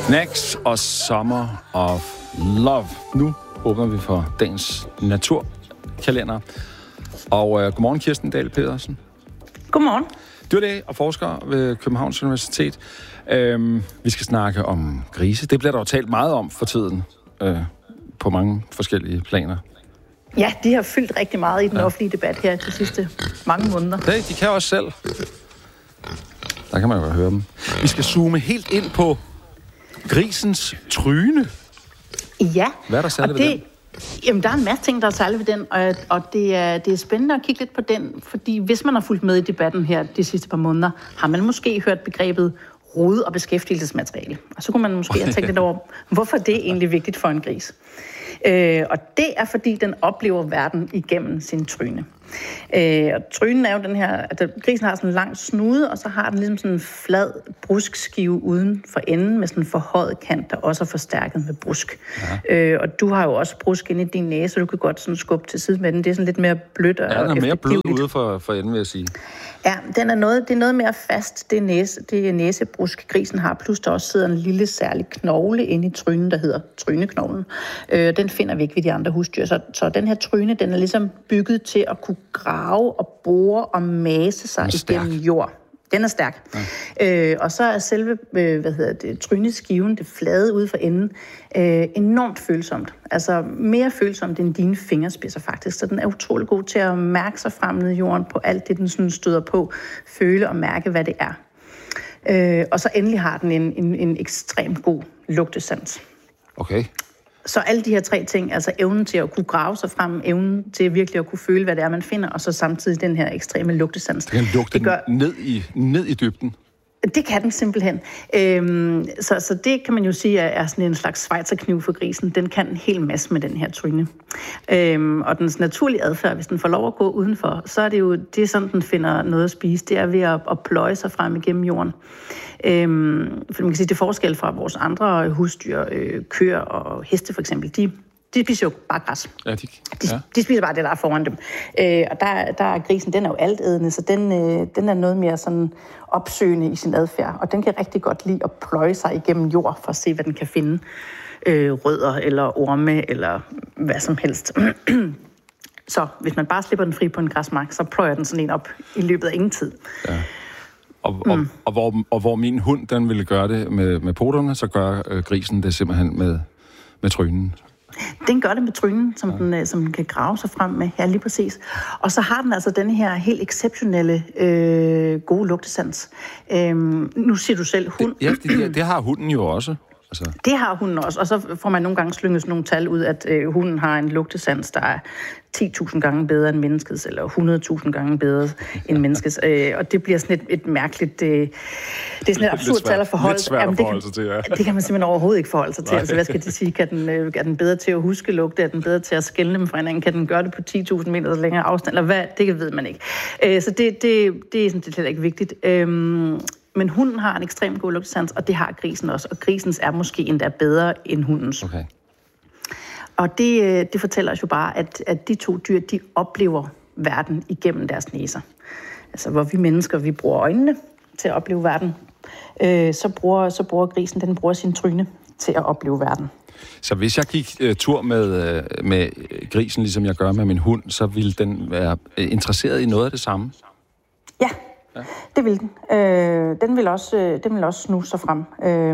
Nax og Summer of Love. Nu åbner vi for dagens naturkalender. Og godmorgen, Kirsten Dahl Pedersen. Godmorgen. Du er læge og forsker ved Københavns Universitet. Vi skal snakke om grise. Det bliver der jo talt meget om for tiden, på mange forskellige planer. Ja, de har fyldt rigtig meget i den offentlige debat her de sidste mange måneder. Det, de kan også selv. Der kan man jo høre dem. Vi skal zoome helt ind på grisens tryne. Ja. Hvad er der særligt ved den? Jamen, der er en masse ting, der er særligt ved den, og det er spændende at kigge lidt på den, fordi hvis man har fulgt med i debatten her de sidste par måneder, har man måske hørt begrebet rod- og beskæftigelsesmateriale. Og så kunne man måske have tænkt lidt over, hvorfor det er egentlig vigtigt for en gris. Og det er, fordi den oplever verden igennem sin tryne. Og trynen er jo den her, at grisen har sådan en lang snude, og så har den ligesom sådan en flad bruskskive uden for enden med sådan en forhøjet kant, der også er forstærket med brusk. Ja. Og du har jo også brusk inde i din næse, så du kan godt sådan skubbe til siden med den. Det er sådan lidt mere blødt og den er mere blød ude for enden, vil jeg sige. Ja, det er noget mere fast, det er næsebrusk, grisen har. Plus der også sidder en lille særlig knogle inde i trynen, der hedder tryneknoglen. Den finder vi ikke ved de andre husdyr. Så den her tryne, den er ligesom bygget til at kunne grave og bore og mase sig igennem jord. Den er stærk. Ja. Og så er selve tryneskiven, det flade ude for enden, enormt følsomt. Altså mere følsomt end dine fingerspidser faktisk. Så den er utrolig god til at mærke sig frem ned i jorden på alt det, den sådan støder på. Føle og mærke, hvad det er. Og så endelig har den en ekstremt god lugtesans. Okay. Så alle de her tre ting, altså evnen til at kunne grave sig frem, evnen til virkelig at kunne føle, hvad det er, man finder, og så samtidig den her ekstreme lugtesans. Den lugter ned i dybden. Det kan den simpelthen. Så det kan man jo sige er sådan en slags schweizerkniv for grisen. Den kan en hel masse med den her tryne. Og dens naturlige adfærd, hvis den får lov at gå udenfor, så er det er sådan, den finder noget at spise. Det er ved at pløje sig frem igennem jorden. For man kan sige, det er forskel fra vores andre husdyr, køer og heste for eksempel. De spiser jo bare græs. Ja, de spiser bare det, der er foran dem. Og der er grisen, den er jo altædende, så den er noget mere sådan opsøgende i sin adfærd. Og den kan rigtig godt lide at pløje sig igennem jord for at se, hvad den kan finde. Rødder eller orme eller hvad som helst. Så hvis man bare slipper den fri på en græsmark, så pløjer den sådan en op i løbet af ingen tid. Ja. Og hvor min hund, den ville gøre det med poterne, så gør grisen det simpelthen med trynen. Den gør det med trynen, som den kan grave sig frem med. Ja, lige præcis. Og så har den altså den her helt exceptionelle gode lugtesans. Nu siger du selv hund. Det har hunden jo også. Altså. Det har hunden også, og så får man nogle gange slynget sådan nogle tal ud, at hunden har en lugtesans, der er 10.000 gange bedre end menneskets, eller 100.000 gange bedre end menneskets. Og det bliver sådan et mærkeligt... det er sådan et absurd tal at forholde sig til. Ja. Det kan man simpelthen overhovedet ikke forholde sig til. Altså, hvad skal det sige? Er den bedre til at huske lugte? Er den bedre til at skelne dem fra hinanden? Kan den gøre det på 10.000 meter længere afstand? Eller hvad? Det ved man ikke. Så det er sådan set ikke vigtigt. Men hunden har en ekstremt god lugtesans, og det har grisen også. Og grisens er måske endda bedre end hundens. Okay. Og det fortæller os jo bare, at de to dyr, de oplever verden igennem deres næser. Altså, hvor vi mennesker, vi bruger øjnene til at opleve verden, så bruger grisen, den bruger sin tryne til at opleve verden. Så hvis jeg gik tur med grisen, ligesom jeg gør med min hund, så ville den være interesseret i noget af det samme? Ja. Ja. Det vil den. Den vil også snuse sig frem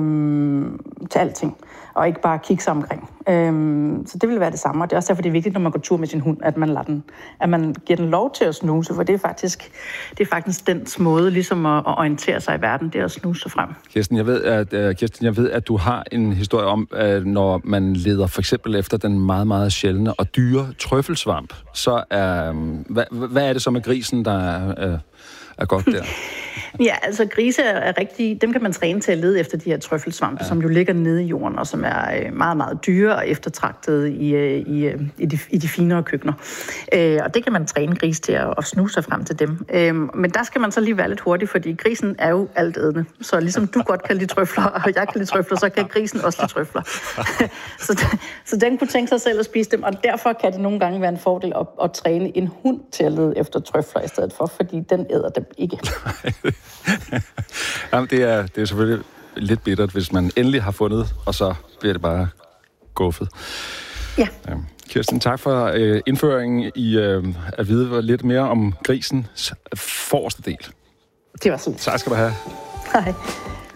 til alting, og ikke bare kigge sig omkring. Så det vil være det samme, og det er også derfor, det er vigtigt, når man går tur med sin hund, at man giver den lov til at snuse, for det er faktisk dens måde ligesom at orientere sig i verden, det er at snuse sig frem. Kirsten, jeg ved, at du har en historie om, at når man leder for eksempel efter den meget, meget sjældne og dyre trøffelsvamp, så hvad er det så med grisen, der er godt der? Ja, altså grise er rigtig... Dem kan man træne til at lede efter de her trøffelsvampe, som jo ligger nede i jorden, og som er meget, meget dyre og eftertragtede i de finere køkkener. Og det kan man træne gris til at snuse sig frem til dem. Men der skal man så lige være lidt hurtig, fordi grisen er jo altædende. Så ligesom du godt kan lide trøfler, og jeg kan lide trøfler, så kan grisen også lide trøfler. så den kunne tænke sig selv at spise dem, og derfor kan det nogle gange være en fordel at træne en hund til at lede efter trøfler i stedet for, fordi den æder dem ikke. Jamen, det er selvfølgelig lidt bittert, hvis man endelig har fundet, og så bliver det bare guffet. Ja. Kirsten, tak for indføringen i at vide lidt mere om grisens forreste del. Det var sådan. Tak skal du have. Hej.